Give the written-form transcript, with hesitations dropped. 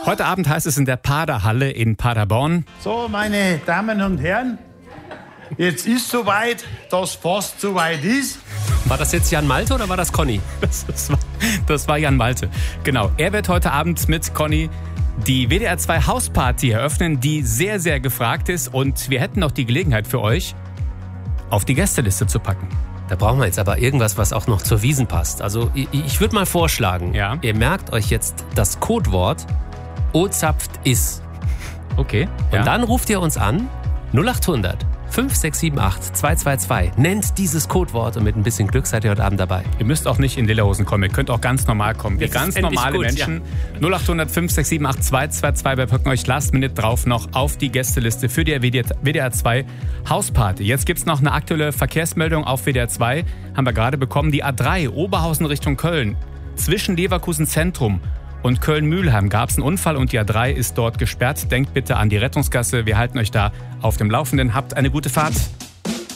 Heute Abend heißt es in der Paderhalle in Paderborn. So, meine Damen und Herren, jetzt ist soweit, dass fast soweit ist. War das jetzt Jan Malte oder war das Conny? Das war Jan Malte. Genau, er wird heute Abend mit Conny die WDR 2 Hausparty eröffnen, die sehr, sehr gefragt ist. Und wir hätten noch die Gelegenheit für euch, auf die Gästeliste zu packen. Da brauchen wir jetzt aber irgendwas, was auch noch zur Wiesn passt. Also ich würde mal vorschlagen, Ihr merkt euch jetzt das Codewort Ozapft is. Okay. Und dann ruft ihr uns an 0800 5678 222. Nennt dieses Codewort und mit ein bisschen Glück seid ihr heute Abend dabei. Ihr müsst auch nicht in Lederhosen kommen, ihr könnt auch ganz normal kommen. Wie ganz normale gut, Menschen. 0800 567 222. Wir packen euch Last Minute drauf noch auf die Gästeliste für die WDR 2 Hausparty. Jetzt gibt es noch eine aktuelle Verkehrsmeldung auf WDR 2. Haben wir gerade bekommen. Die A3 Oberhausen Richtung Köln. Zwischen Leverkusen Zentrum und Köln-Mülheim gab es einen Unfall und die A3 ist dort gesperrt. Denkt bitte an die Rettungsgasse. Wir halten euch da auf dem Laufenden. Habt eine gute Fahrt.